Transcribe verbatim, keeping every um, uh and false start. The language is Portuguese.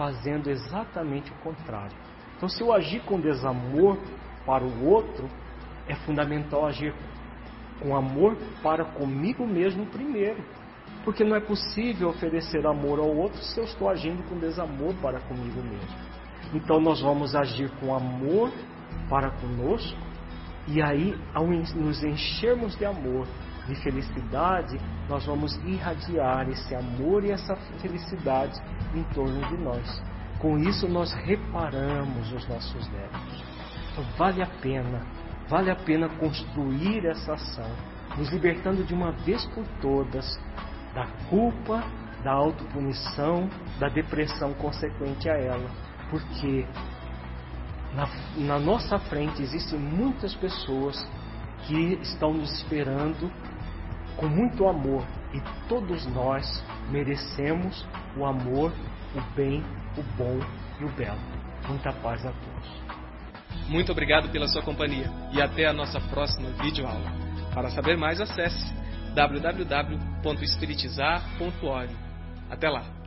fazendo exatamente o contrário. Então, se eu agir com desamor para o outro, é fundamental agir com amor para comigo mesmo primeiro. Porque não é possível oferecer amor ao outro se eu estou agindo com desamor para comigo mesmo. Então nós vamos agir com amor para conosco, e aí, ao nos enchermos de amor, de felicidade, nós vamos irradiar esse amor e essa felicidade em torno de nós. Com isso nós reparamos os nossos débitos. Então vale a pena, vale a pena construir essa ação, nos libertando de uma vez por todas da culpa, da autopunição, da depressão consequente a ela. Porque na, na nossa frente existem muitas pessoas que estão nos esperando com muito amor. E todos nós merecemos o amor, o bem, o bom e o belo. Muita paz a todos. Muito obrigado pela sua companhia e até a nossa próxima videoaula. Para saber mais, acesse w w w ponto espiritizar ponto org. Até lá!